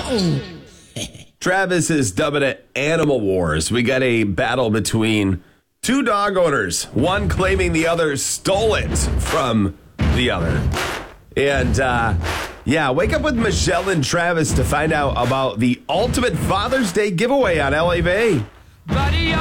Travis is dubbing it Animal Wars. We got a battle between two dog owners, one claiming the other stole it from the other. And, wake up with Michelle and Travis to find out about the ultimate Father's Day giveaway on LA Bay.